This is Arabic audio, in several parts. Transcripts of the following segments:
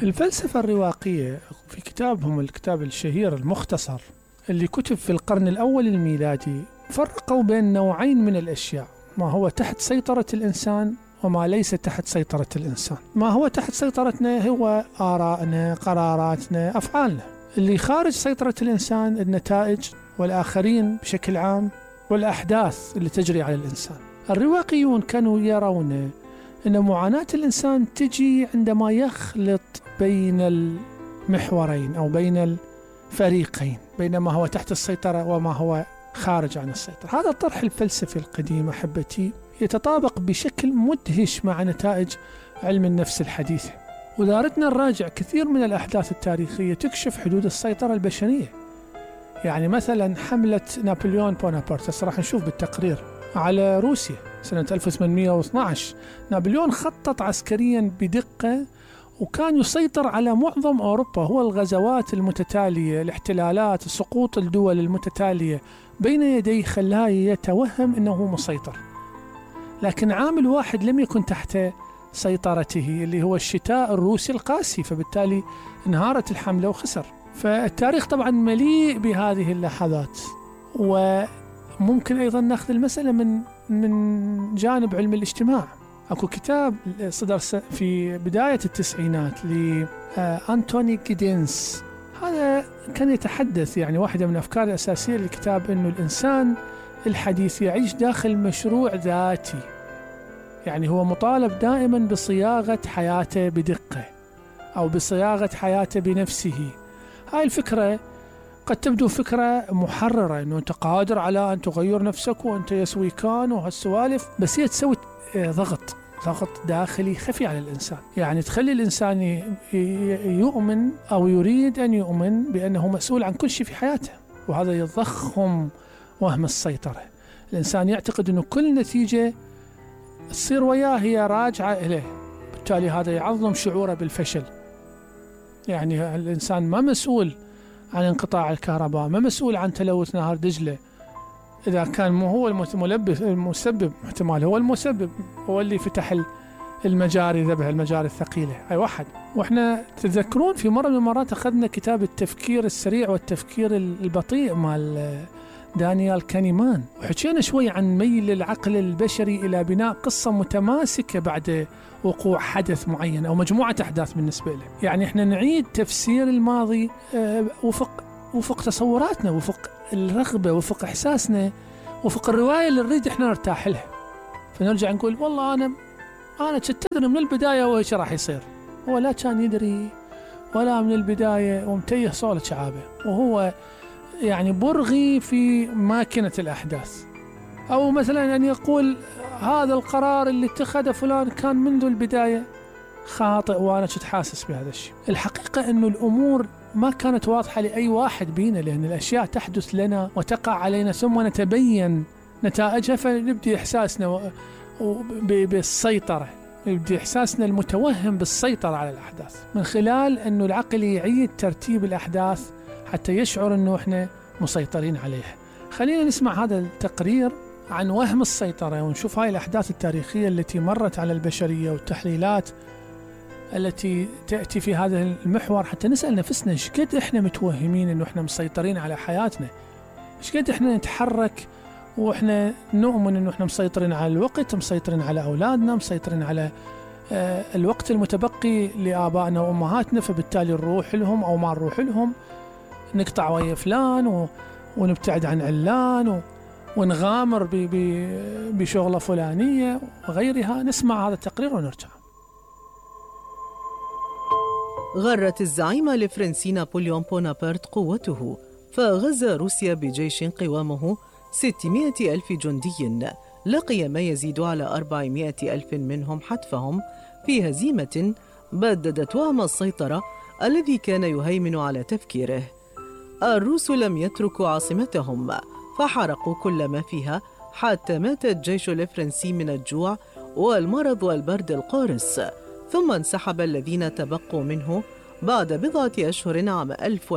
الفلسفة الرواقية في كتابهم، الكتاب الشهير المختصر اللي كتب في القرن الأول الميلادي، فرقوا بين نوعين من الأشياء: ما هو تحت سيطرة الإنسان وما ليس تحت سيطرة الإنسان. ما هو تحت سيطرتنا هو آرائنا، قراراتنا، أفعالنا. اللي خارج سيطرة الإنسان النتائج والآخرين بشكل عام والأحداث اللي تجري على الإنسان. الرواقيون كانوا يرون أن معاناة الإنسان تجي عندما يخلط بين المحورين أو بين الفريقين، بين ما هو تحت السيطرة وما هو خارج عن السيطرة. هذا الطرح الفلسفي القديم أحبتي يتطابق بشكل مدهش مع نتائج علم النفس الحديثة. وإذا أردنا نراجع كثير من الأحداث التاريخية تكشف حدود السيطرة البشرية. يعني مثلا حملة نابليون بونابرت، راح نشوف بالتقرير، على روسيا سنة 1812. نابليون خطط عسكريا بدقة وكان يسيطر على معظم أوروبا. هو الغزوات المتتالية، الاحتلالات، سقوط الدول المتتالية بين يديه خلاه يتوهم أنه مسيطر. لكن عامل واحد لم يكن تحت سيطرته، اللي هو الشتاء الروسي القاسي، فبالتالي انهارت الحملة وخسر. فالتاريخ طبعا مليء بهذه اللحظات. وممكن أيضا نأخذ المسألة من جانب علم الاجتماع. أكو كتاب صدر في بداية التسعينات لأنتوني جيدنز. هذا كان يتحدث، يعني واحدة من الأفكار الأساسية للكتاب، أنه الإنسان الحديث يعيش داخل مشروع ذاتي. يعني هو مطالب دائما بصياغة حياته بدقة أو بصياغة حياته بنفسه. هاي الفكرة قد تبدو فكرة محررة، أنه أنت قادر على أن تغير نفسك وأنت يسوي كان وهالسوالف، بس هي تسوي ضغط داخلي خفي على الإنسان. يعني تخلي الإنسان يؤمن أو يريد أن يؤمن بأنه مسؤول عن كل شيء في حياته، وهذا يضخم وهم السيطرة. الإنسان يعتقد أنه كل نتيجة تصير وياه هي راجعة إليه، بالتالي هذا يعظم شعوره بالفشل. يعني الإنسان ما مسؤول عن انقطاع الكهرباء، ما مسؤول عن تلوث نهر دجلة. إذا كان مو هو المسبب، احتمال هو المسبب، هو اللي فتح المجاري، ذبح المجاري الثقيلة. أي واحد. وإحنا تذكرون في مرة من المرات أخذنا كتاب التفكير السريع والتفكير البطيء مال دانيال كانيمان، وحكينا شوي عن ميل العقل البشري إلى بناء قصة متماسكة بعد وقوع حدث معين أو مجموعة أحداث بالنسبة له. يعني إحنا نعيد تفسير الماضي وفق تصوراتنا، وفق الرغبة، وفق إحساسنا، وفق الرواية اللي نريد إحنا نرتاح لها. فنرجع نقول والله أنا كنت أدري من البداية وإيش راح يصير. هو لا كان يدري ولا من البداية، ومتيه صولة شعابه، وهو يعني برغي في ماكينة الأحداث. أو مثلا أن يقول هذا القرار اللي اتخذه فلان كان منذ البداية خاطئ، وأنا كنت حاسس بهذا الشيء. الحقيقة أنه الأمور ما كانت واضحة لأي واحد بينا، لأن الأشياء تحدث لنا وتقع علينا ثم نتبين نتائجها، فنبدي إحساسنا بالسيطرة، يبدي إحساسنا المتوهم بالسيطرة على الأحداث، من خلال أنه العقل يعيد ترتيب الأحداث حتى يشعر أنه إحنا مسيطرين عليها. خلينا نسمع هذا التقرير عن وهم السيطرة، ونشوف هاي الأحداث التاريخية التي مرت على البشرية والتحليلات التي تأتي في هذا المحور، حتى نسأل نفسنا إيش قد إحنا متوهمين أنه إحنا مسيطرين على حياتنا، إيش قد إحنا نتحرك وإحنا نؤمن أنه إحنا مسيطرين على الوقت، مسيطرين على أولادنا، مسيطرين على الوقت المتبقي لآبائنا وأمهاتنا، فبالتالي نروح لهم أو ما نروح لهم، نقطع ويا فلان ونبتعد عن علان ونغامر بشغلة فلانية وغيرها. نسمع هذا التقرير ونرجع. غرت الزعيم الفرنسي نابليون بونابرت قوته، فغزا روسيا بجيش قوامه 600 ألف جندي، لقي ما يزيد على 400 ألف منهم حتفهم في هزيمة بددت وهم السيطرة الذي كان يهيمن على تفكيره. الروس لم يتركوا عاصمتهم، فحرقوا كل ما فيها حتى مات الجيش الفرنسي من الجوع والمرض والبرد القارس. ثم انسحب الذين تبقوا منه بعد بضعة أشهر عام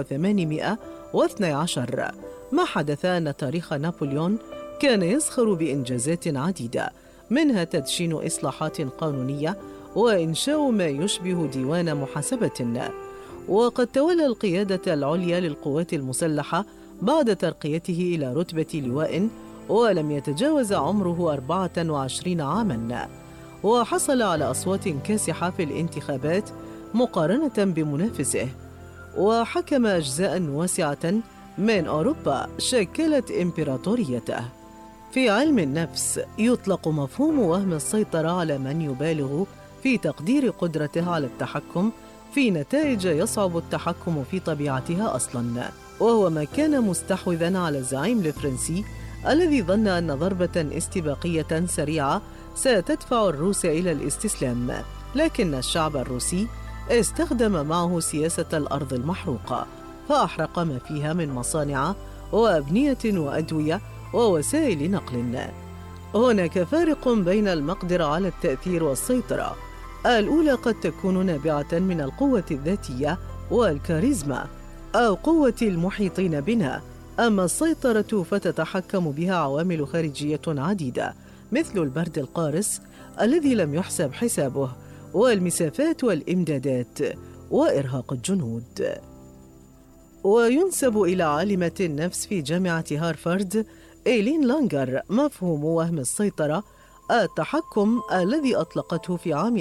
1812. ما حدث أن تاريخ نابليون كان يزخر بإنجازات عديدة، منها تدشين إصلاحات قانونية وإنشاء ما يشبه ديوان محاسبة. وقد تولى القيادة العليا للقوات المسلحة بعد ترقيته إلى رتبة لواء، ولم يتجاوز عمره 24 عاماً، وحصل على أصوات كاسحة في الانتخابات مقارنة بمنافسه، وحكم أجزاء واسعة من أوروبا شكلت إمبراطوريته. في علم النفس يطلق مفهوم وهم السيطرة على من يبالغ في تقدير قدرته على التحكم في نتائج يصعب التحكم في طبيعتها أصلاً، وهو ما كان مستحوذاً على الزعيم الفرنسي الذي ظن أن ضربة استباقية سريعة ستدفع الروس إلى الاستسلام، لكن الشعب الروسي استخدم معه سياسة الأرض المحروقة، فأحرق ما فيها من مصانع وأبنية وأدوية ووسائل نقل. هناك فارق بين المقدرة على التأثير والسيطرة. الأولى قد تكون نابعة من القوة الذاتية والكاريزما أو قوة المحيطين بنا، أما السيطرة فتتحكم بها عوامل خارجية عديدة مثل البرد القارس الذي لم يحسب حسابه، والمسافات والإمدادات، وإرهاق الجنود. وينسب إلى عالمة النفس في جامعة هارفارد إيلين لانجر مفهوم وهم السيطرة التحكم الذي أطلقته في عام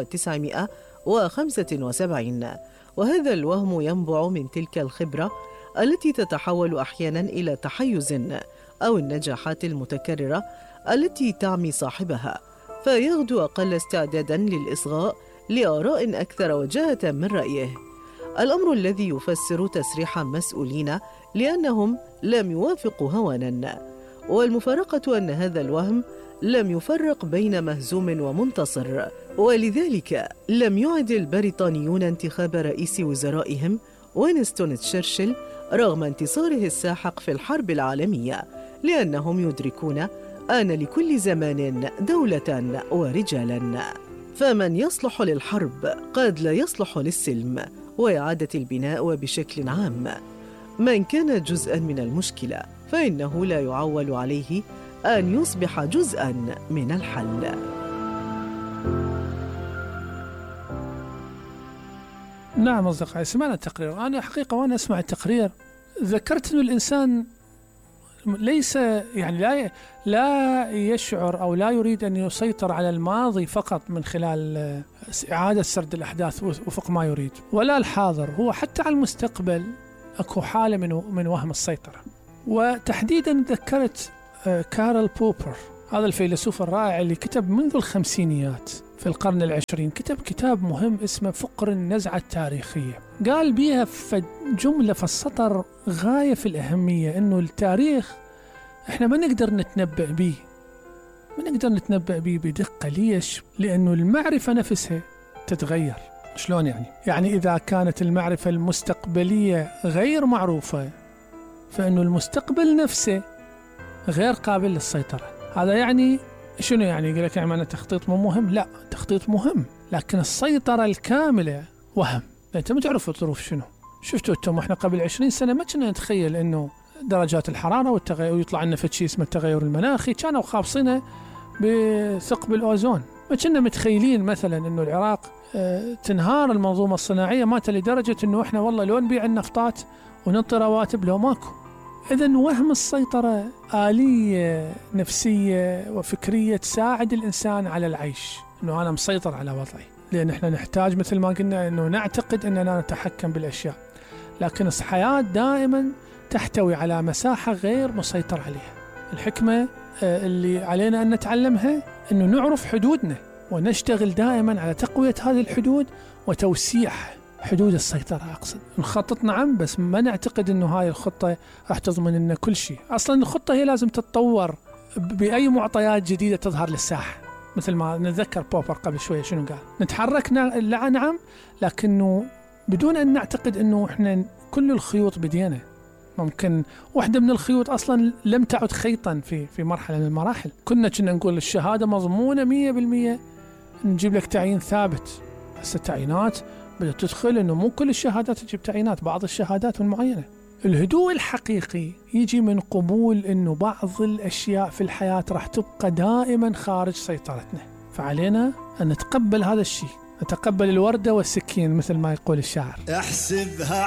1975، وهذا الوهم ينبع من تلك الخبرة التي تتحول أحياناً إلى تحيز أو النجاحات المتكررة التي تعمي صاحبها، فيغدو أقل استعداداً للإصغاء لآراء أكثر وجاهة من رأيه، الأمر الذي يفسر تسريح مسؤولين لأنهم لم يوافقوا هوانا. والمفارقة أن هذا الوهم لم يفرق بين مهزوم ومنتصر، ولذلك لم يعد البريطانيون انتخاب رئيس وزرائهم وينستون تشرشل رغم انتصاره الساحق في الحرب العالمية، لأنهم يدركون أن لكل زمان دولة ورجالا، فمن يصلح للحرب قد لا يصلح للسلم وإعادة البناء. وبشكل عام من كان جزءاً من المشكلة فإنه لا يعول عليه أن يصبح جزءاً من الحل. نعم أصدقائي، سمعنا التقرير. أنا حقيقة وأنا أسمع التقرير ذكرت أن الإنسان ليس لا يشعر أو لا يريد أن يسيطر على الماضي فقط من خلال إعادة سرد الأحداث وفق ما يريد، ولا الحاضر، هو حتى على المستقبل أكو حالة من وهم السيطرة. وتحديدا ذكرت كارل بوبر، هذا الفيلسوف الرائع اللي كتب منذ الخمسينيات في القرن العشرين، كتب كتاب مهم اسمه فقر النزعة التاريخية. قال بيها في جملة في السطر غاية في الأهمية، إنه التاريخ إحنا ما نقدر نتنبأ به بدقة. ليش؟ لأنه المعرفة نفسها تتغير. شلون يعني إذا كانت المعرفة المستقبلية غير معروفة فإنه المستقبل نفسه غير قابل للسيطرة. هذا يعني شنو؟ يعني يقول لك يعني معنى التخطيط مو مهم؟ لا، التخطيط مهم، لكن السيطرة الكاملة وهم. أنت ما تعرف الظروف شنو. شفتوا أنتم إحنا قبل 20 سنة ما كنا نتخيل إنه درجات الحرارة والتغير ويطلع لنا شيء اسمه التغير المناخي، كانوا خابصينه بثقب الأوزون. ما كنا متخيلين مثلا إنه العراق تنهار المنظومة الصناعية مات لدرجة إنه إحنا والله لو نبيع النفطات وننطي رواتب لو ماكو. إذن وهم السيطرة آلية نفسية وفكرية تساعد الإنسان على العيش، إنه أنا مسيطر على وضعي، لأن إحنا نحتاج مثل ما قلنا إنه نعتقد أننا نتحكم بالأشياء، لكن الحياة دائما تحتوي على مساحة غير مسيطر عليها. الحكمة اللي علينا أن نتعلمها إنه نعرف حدودنا ونشتغل دائما على تقوية هذه الحدود وتوسيع حدود السيطرة. أقصد نخطط نعم، بس ما نعتقد إنه هاي الخطة راح تضمن لنا كل شيء. أصلا الخطة هي لازم تتطور بأي معطيات جديدة تظهر للساحة، مثل ما نتذكر بوبر قبل شوية شنو قال، نتحرك نعم، لكنه بدون أن نعتقد إنه إحنا كل الخيوط بدينا. ممكن واحدة من الخيوط أصلا لم تعد خيطا في مرحلة من المراحل. كنا نقول الشهادة مضمونة 100%، نجيب لك تعيين ثابت. هسه التعيينات بدأت تدخل إنه مو كل الشهادات تجيب تعيينات، بعض الشهادات من معينة. الهدوء الحقيقي يجي من قبول إنه بعض الأشياء في الحياة راح تبقى دائما خارج سيطرتنا، فعلينا أن نتقبل هذا الشيء، نتقبل الوردة والسكين مثل ما يقول الشاعر. احسبها